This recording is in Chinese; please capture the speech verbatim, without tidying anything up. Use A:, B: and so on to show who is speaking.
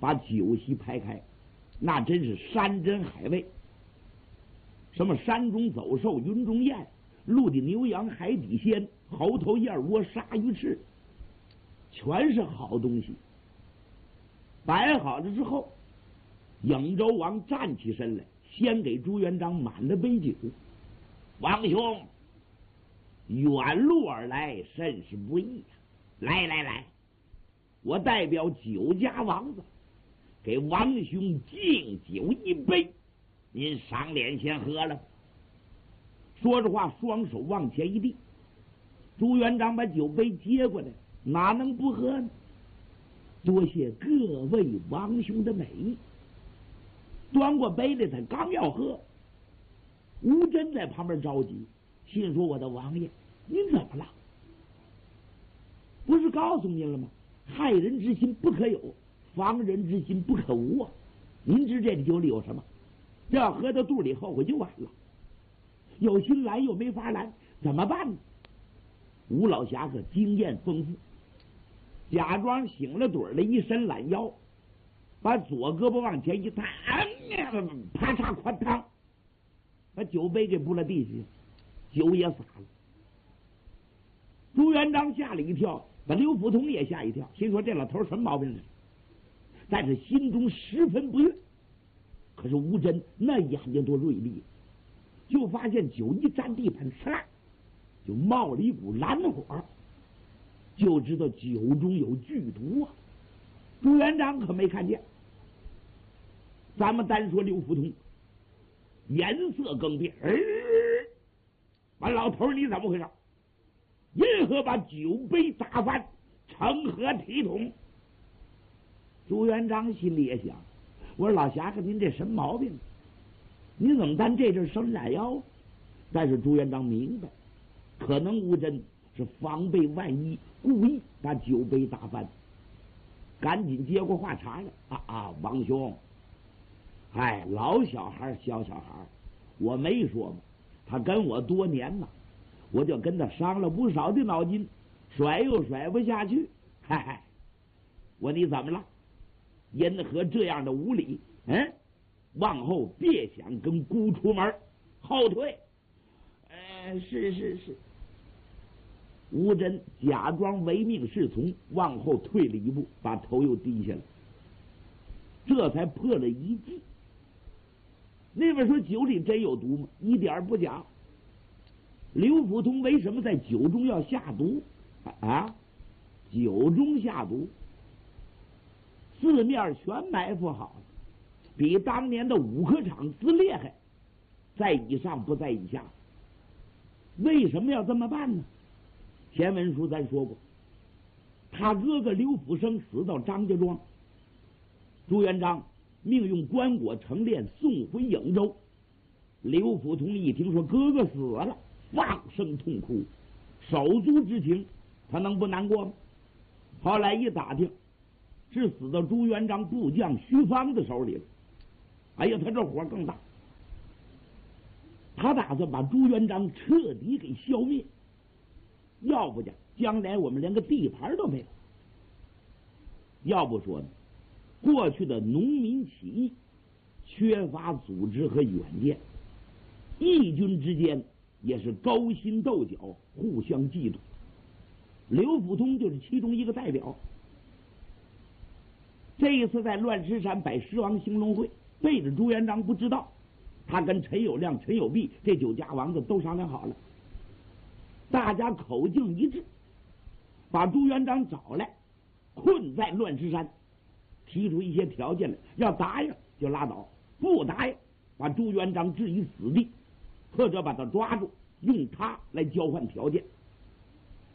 A: 把酒席排开，那真是山珍海味，什么山中走兽、云中雁、陆地牛羊、海底鲜、猴头燕窝、鲨鱼翅，全是好东西。摆好了之后，颍州王站起身来，先给朱元璋满了杯酒。王兄，远路而来，甚是不易呀、啊！来来来，我代表酒家王子，给王兄敬酒一杯，您赏脸先喝了。说着话，双手往前一递，朱元璋把酒杯接过来，哪能不喝呢？多谢各位王兄的美意。端过杯来，他刚要喝，吴真在旁边着急，心说：“我的王爷，您怎么了？不是告诉您了吗？害人之心不可有，防人之心不可无啊！您知这酒里有什么？这要喝到肚里，后悔就晚了。有心拦又没法拦，怎么办呢？”吴老侠可经验丰富，假装醒了盹的，一伸懒腰，把左胳膊往前一抬，啪嚓哐当，把酒杯给拨了地下，酒也洒了。朱元璋吓了一跳，把刘福通也吓一跳，心说这老头什么毛病呢？但是心中十分不悦。可是吴真那眼睛多锐利，就发现酒一沾地盘，呲啦就冒了一股蓝火，就知道酒中有剧毒啊！朱元璋可没看见。咱们单说刘福通，颜色更变，哎，完老头你怎么回事？因何把酒杯打翻，成何体统？朱元璋心里也想，我说老侠客，您这什么毛病？你怎么单这阵生懒腰？但是朱元璋明白，可能吴真是防备万一，故意把酒杯打翻。赶紧接过话茬来，啊啊，王兄，哎，老小孩小小孩，我没说嘛，他跟我多年嘛，我就跟他伤了不少的脑筋，甩又甩不下去。嗨嗨，我你怎么了？因何这样的无礼？嗯，往后别想跟姑出门，后退。呃，是是是。吴真假装唯命是从，往后退了一步，把头又低下来，这才破了一计。那边说酒里真有毒吗？一点不假。刘福通为什么在酒中要下毒啊？酒中下毒，四面全埋伏好了，比当年的五科场之厉害，在以上不在以下。为什么要这么办呢？前文书咱说过，他哥哥刘福生死到张家庄，朱元璋命用棺椁成殓送回颍州。刘福通一听说哥哥死了，放声痛哭，手足之情，他能不难过吗？后来一打听，是死到朱元璋部将徐芳的手里了。哎呀，他这火更大，他打算把朱元璋彻底给消灭，要不讲将来我们连个地盘都没有。要不说呢，过去的农民起义缺乏组织和远见，义军之间也是勾心斗角，互相嫉妒。刘福通就是其中一个代表。这一次在乱石山摆狮王兴隆会，背着朱元璋不知道，他跟陈友谅、陈友弼这九家王子都商量好了，大家口径一致，把朱元璋找来，困在乱石山，提出一些条件来，要答应就拉倒，不答应把朱元璋置于死地，或者把他抓住，用他来交换条件。